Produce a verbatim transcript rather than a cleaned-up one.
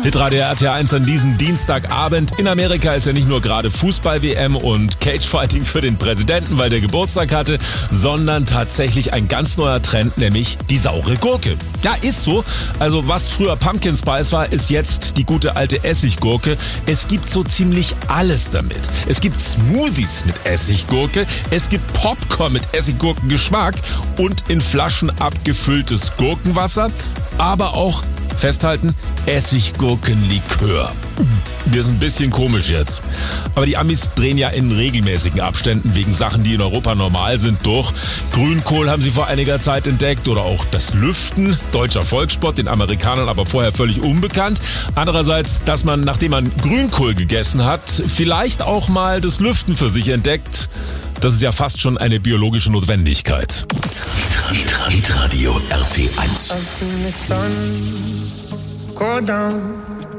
Hitradio R T eins an diesem Dienstagabend. In Amerika ist ja nicht nur gerade Fußball-W M und Cagefighting für den Präsidenten, weil der Geburtstag hatte, sondern tatsächlich ein ganz neuer Trend, nämlich die saure Gurke. Ja, ist so. Also was früher Pumpkin Spice war, ist jetzt die gute alte Essiggurke. Es gibt so ziemlich alles damit. Es gibt Smoothies mit Essiggurke, es gibt Popcorn mit Essiggurkengeschmack und in Flaschen abgefülltes Gurkenwasser, aber auch festhalten, Essiggurkenlikör. Das ist ein bisschen komisch jetzt. Aber die Amis drehen ja in regelmäßigen Abständen wegen Sachen, die in Europa normal sind, durch. Grünkohl haben sie vor einiger Zeit entdeckt oder auch das Lüften, deutscher Volkssport, den Amerikanern aber vorher völlig unbekannt. Andererseits, dass man, nachdem man Grünkohl gegessen hat, vielleicht auch mal das Lüften für sich entdeckt. Das ist ja fast schon eine biologische Notwendigkeit. Hitradio R T eins. I've seen the sun go down.